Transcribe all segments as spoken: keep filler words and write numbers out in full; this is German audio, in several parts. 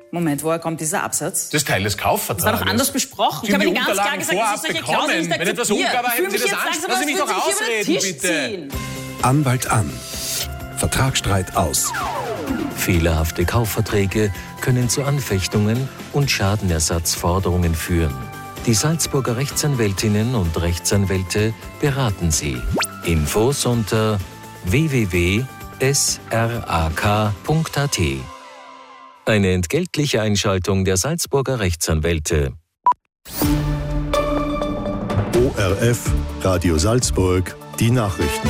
Moment, woher kommt dieser Absatz? Das ist Teil des Kaufvertrages. Das war doch anders besprochen. Sie Ich habe die Ihnen ganz klar gesagt, dass ich solche Klauseln nicht Wenn etwas unklar war, hätten Sie das ansprechen. Lassen Sie mich doch ausreden, bitte. Anwalt an. Vertragsstreit aus. Fehlerhafte Kaufverträge können zu Anfechtungen und Schadenersatzforderungen führen. Die Salzburger Rechtsanwältinnen und Rechtsanwälte beraten Sie. Infos unter w w w punkt s r a k punkt a t. Eine entgeltliche Einschaltung der Salzburger Rechtsanwälte. O R F, Radio Salzburg, die Nachrichten.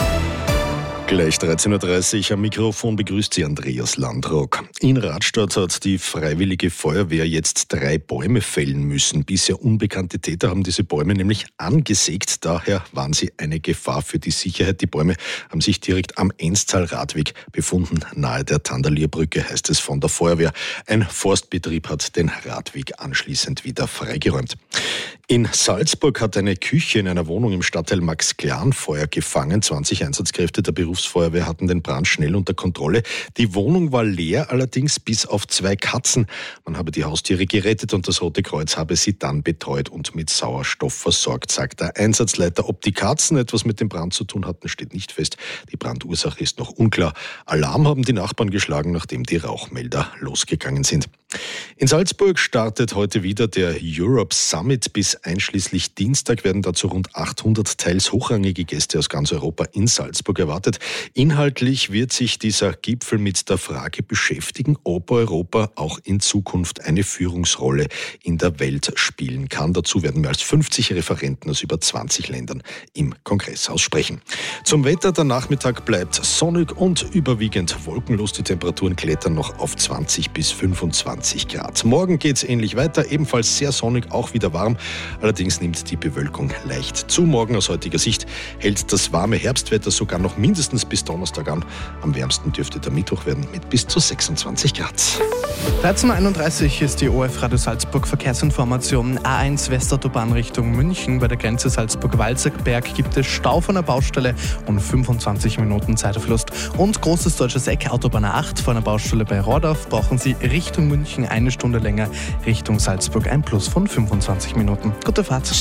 Gleich dreizehn Uhr dreißig am Mikrofon begrüßt Sie Andreas Landrock. In Radstadt hat die Freiwillige Feuerwehr jetzt drei Bäume fällen müssen. Bisher unbekannte Täter haben diese Bäume nämlich angesägt. Daher waren sie eine Gefahr für die Sicherheit. Die Bäume haben sich direkt am Enztal-Radweg befunden, nahe der Tandalierbrücke, heißt es von der Feuerwehr. Ein Forstbetrieb hat den Radweg anschließend wieder freigeräumt. In Salzburg hat eine Küche in einer Wohnung im Stadtteil Max-Klan Feuer gefangen. zwanzig Einsatzkräfte der Berufsfeuerwehr hatten den Brand schnell unter Kontrolle. Die Wohnung war leer, allerdings bis auf zwei Katzen. Man habe die Haustiere gerettet und das Rote Kreuz habe sie dann betreut und mit Sauerstoff versorgt, sagt der Einsatzleiter. Ob die Katzen etwas mit dem Brand zu tun hatten, steht nicht fest. Die Brandursache ist noch unklar. Alarm haben die Nachbarn geschlagen, nachdem die Rauchmelder losgegangen sind. In Salzburg startet heute wieder der Europe Summit. Bis einschließlich Dienstag werden dazu rund achthundert teils hochrangige Gäste aus ganz Europa in Salzburg erwartet. Inhaltlich wird sich dieser Gipfel mit der Frage beschäftigen, ob Europa auch in Zukunft eine Führungsrolle in der Welt spielen kann. Dazu werden mehr als fünfzig Referenten aus über zwanzig Ländern im Kongresshaus sprechen. Zum Wetter: Der Nachmittag bleibt sonnig und überwiegend wolkenlos. Die Temperaturen klettern noch auf zwanzig bis fünfundzwanzig Grad. Morgen geht es ähnlich weiter, ebenfalls sehr sonnig, auch wieder warm. Allerdings nimmt die Bewölkung leicht zu. Morgen aus heutiger Sicht hält das warme Herbstwetter sogar noch mindestens bis Donnerstag an. Am wärmsten dürfte der Mittwoch werden mit bis zu sechsundzwanzig Grad. dreizehn Uhr einunddreißig ist die O F Radio Salzburg Verkehrsinformation. A eins Westautobahn Richtung München. Bei der Grenze Salzburg-Walzerberg gibt es Stau von der Baustelle und fünfundzwanzig Minuten Zeitverlust. Und großes deutsches Eck, Autobahn A acht vor einer Baustelle bei Rordorf, brauchen Sie Richtung München eine Stunde länger, Richtung Salzburg ein Plus von fünfundzwanzig Minuten. Gute Fahrt.